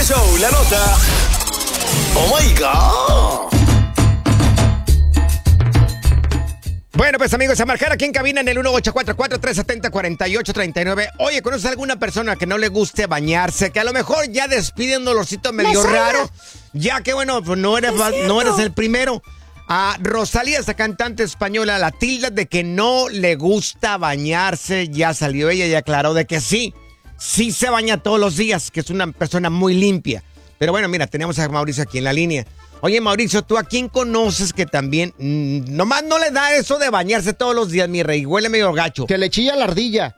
Freeway Show, la nota. Oh my God. Bueno, pues amigos, a marcar aquí en cabina en el 1844-370-4839. Oye, ¿conoces a alguna persona que no le guste bañarse? Que a lo mejor ya despide un olorcito medio raro. Ya que bueno, pues no eres el primero. A Rosalía, esta cantante española, la tilda de que no le gusta bañarse. Ya salió ella y aclaró de que sí se baña todos los días, que es una persona muy limpia. Pero bueno, mira, tenemos a Mauricio aquí en la línea. Oye, Mauricio, ¿tú a quién conoces que también nomás no le da eso de bañarse todos los días, mi rey? Huele medio gacho. Que le chilla la ardilla.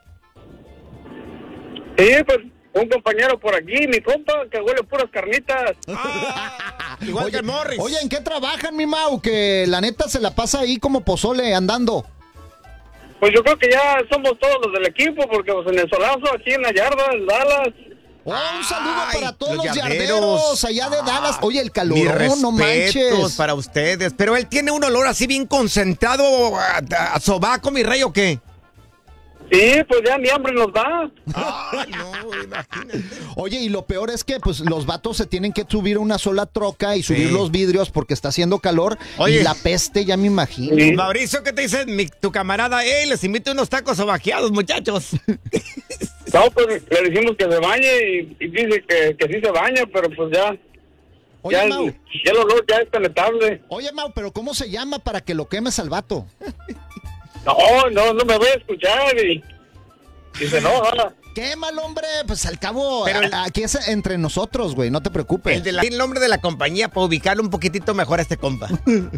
Sí, pues un compañero por aquí, mi compa, que huele puras carnitas. Igual que el Morris. Oye, ¿en qué trabajan, mi Mau? Que la neta se la pasa ahí como pozole andando. Pues yo creo que ya somos todos los del equipo, porque pues en el solazo, aquí en la yarda, en Dallas. Oh, un saludo para todos los yarderos yarderos allá de Dallas. Oye, el calorón, no manches. Para ustedes. Pero él tiene un olor así bien concentrado a sobaco, mi rey, ¿o qué? Sí, pues ya ni hambre nos da. Ay, no, imagínate. Oye, y lo peor es que pues los vatos se tienen que subir a una sola troca y subir los vidrios porque está haciendo calor. Oye, y la peste, ya me imagino. Sí. Mauricio, ¿qué te dice tu camarada? Les invito unos tacos sobaqueados, muchachos. No, pues le decimos que se bañe y dice que sí se baña, pero pues ya. Oye, ya, Mau. Ya el olor ya es penetrable. Oye, Mau, pero ¿cómo se llama para que lo quemes al vato? No me voy a escuchar y se enoja. Quémalo, hombre, pues al cabo, Pero aquí es entre nosotros, güey, no te preocupes. El nombre de la compañía para ubicarlo un poquitito mejor a este compa.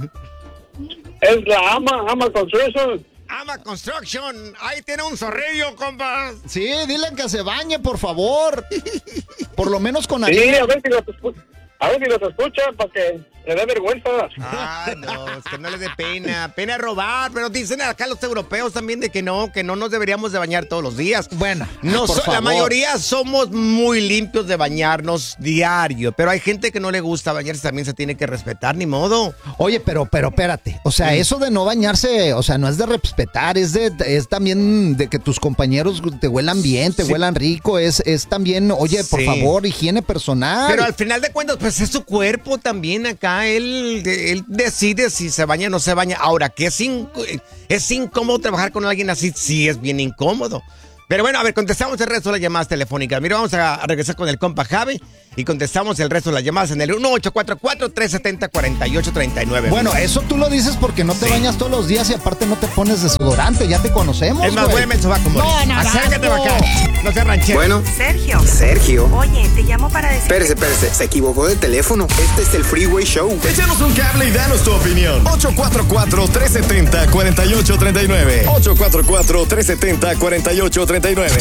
Es la Ama Construction. Ama Construction. Ahí tiene un zorrillo, compa. Sí, dile que se bañe, por favor. Por lo menos con Sí, arena. a ver si los escucha para que le dé vergüenza. Ah, no, es que no le dé pena. Pena robar, pero dicen acá los europeos también de que no nos deberíamos de bañar todos los días. Bueno, No, por favor. la mayoría somos muy limpios de bañarnos diario, pero hay gente que no le gusta bañarse, también se tiene que respetar, ni modo. Oye, pero espérate. O sea, eso de no bañarse, o sea, no es de respetar, es también de que tus compañeros te huelan bien, te huelan rico, es también, oye, por favor, higiene personal. Pero al final de cuentas, pues es su cuerpo también acá, él decide si se baña o no se baña. Ahora, que es incómodo trabajar con alguien así, sí es bien incómodo. Pero bueno, a ver, contestamos el resto de las llamadas telefónicas. Mira, vamos a regresar con el compa Javi y contestamos el resto de las llamadas en el 1844-370-4839. Bueno, eso tú lo dices porque no te bañas todos los días y aparte no te pones desodorante, ya te conocemos. Es más, güey. huéleme el sobaco, Morris. Acércate para acá. No seas ranchero. Bueno, Sergio. Oye, te llamo para decir... espérese, se equivocó de teléfono. Este es el Freeway Show. Échanos un cable y danos tu opinión. 844-370-4839. 844-370-4839.